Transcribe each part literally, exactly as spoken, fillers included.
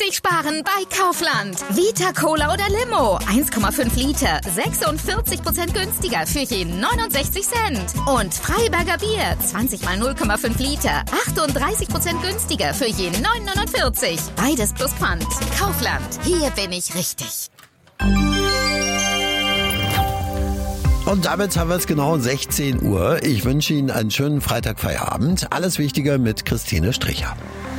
Richtig sparen bei Kaufland. Vita Cola oder Limo, eins Komma fünf Liter, sechsundvierzig Prozent günstiger für je neunundsechzig Cent. Und Freiberger Bier, zwanzig mal null Komma fünf Liter, achtunddreißig Prozent günstiger für je neun Komma neunundvierzig. Beides plus Pfand. Kaufland, hier bin ich richtig. Und damit haben wir es genau sechzehn Uhr. Ich wünsche Ihnen einen schönen Freitagfeierabend. Alles Wichtige mit Christine Stricher.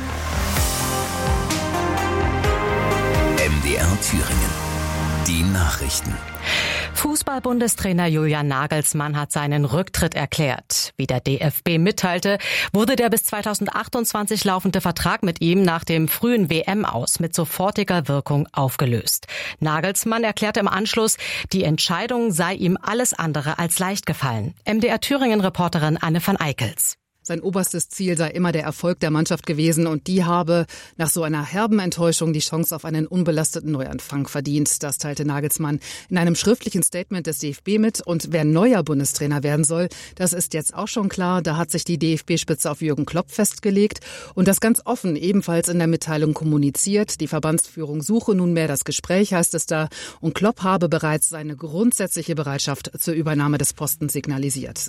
M D R Thüringen. Die Nachrichten. Fußball-Bundestrainer Julian Nagelsmann hat seinen Rücktritt erklärt. Wie der D F B mitteilte, wurde der bis zweitausendachtundzwanzig laufende Vertrag mit ihm nach dem frühen W M-Aus mit sofortiger Wirkung aufgelöst. Nagelsmann erklärte im Anschluss, die Entscheidung sei ihm alles andere als leicht gefallen. M D R Thüringen-Reporterin Anne van Eickels. Sein oberstes Ziel sei immer der Erfolg der Mannschaft gewesen und die habe nach so einer herben Enttäuschung die Chance auf einen unbelasteten Neuanfang verdient. Das teilte Nagelsmann in einem schriftlichen Statement des D F B mit. Und wer neuer Bundestrainer werden soll, das ist jetzt auch schon klar. Da hat sich die D F B-Spitze auf Jürgen Klopp festgelegt und das ganz offen ebenfalls in der Mitteilung kommuniziert. Die Verbandsführung suche nunmehr das Gespräch, heißt es da. Und Klopp habe bereits seine grundsätzliche Bereitschaft zur Übernahme des Postens signalisiert.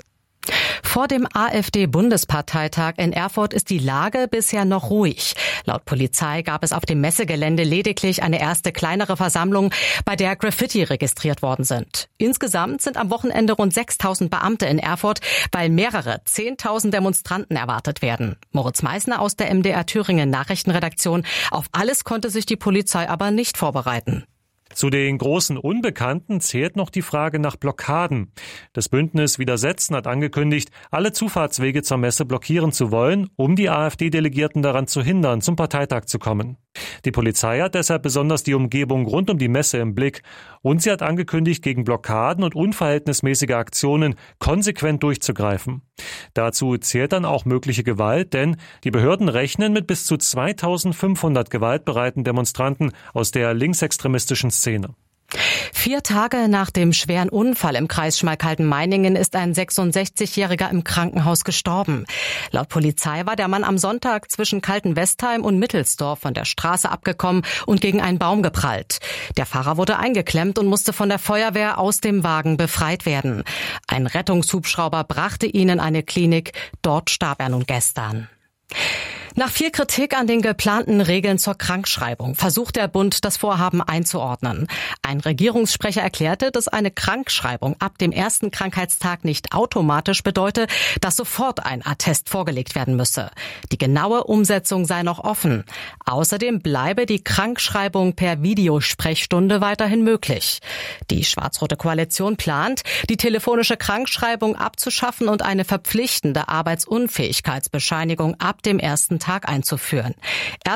Vor dem AfD-Bundesparteitag in Erfurt ist die Lage bisher noch ruhig. Laut Polizei gab es auf dem Messegelände lediglich eine erste kleinere Versammlung, bei der Graffiti registriert worden sind. Insgesamt sind am Wochenende rund sechstausend Beamte in Erfurt, weil mehrere zehntausend Demonstranten erwartet werden. Moritz Meissner aus der M D R Thüringen Nachrichtenredaktion. Auf alles konnte sich die Polizei aber nicht vorbereiten. Zu den großen Unbekannten zählt noch die Frage nach Blockaden. Das Bündnis Widersetzen hat angekündigt, alle Zufahrtswege zur Messe blockieren zu wollen, um die AfD-Delegierten daran zu hindern, zum Parteitag zu kommen. Die Polizei hat deshalb besonders die Umgebung rund um die Messe im Blick und sie hat angekündigt, gegen Blockaden und unverhältnismäßige Aktionen konsequent durchzugreifen. Dazu zählt dann auch mögliche Gewalt, denn die Behörden rechnen mit bis zu zweitausendfünfhundert gewaltbereiten Demonstranten aus der linksextremistischen Szene. Vier Tage nach dem schweren Unfall im Kreis Schmalkalden-Meiningen ist ein sechsundsechzigjähriger im Krankenhaus gestorben. Laut Polizei war der Mann am Sonntag zwischen Kaltenwestheim und Mittelsdorf von der Straße abgekommen und gegen einen Baum geprallt. Der Fahrer wurde eingeklemmt und musste von der Feuerwehr aus dem Wagen befreit werden. Ein Rettungshubschrauber brachte ihn in eine Klinik. Dort starb er nun gestern. Nach viel Kritik an den geplanten Regeln zur Krankschreibung versucht der Bund, das Vorhaben einzuordnen. Ein Regierungssprecher erklärte, dass eine Krankschreibung ab dem ersten Krankheitstag nicht automatisch bedeute, dass sofort ein Attest vorgelegt werden müsse. Die genaue Umsetzung sei noch offen. Außerdem bleibe die Krankschreibung per Videosprechstunde weiterhin möglich. Die schwarz-rote Koalition plant, die telefonische Krankschreibung abzuschaffen und eine verpflichtende Arbeitsunfähigkeitsbescheinigung ab dem ersten Tag einzuführen.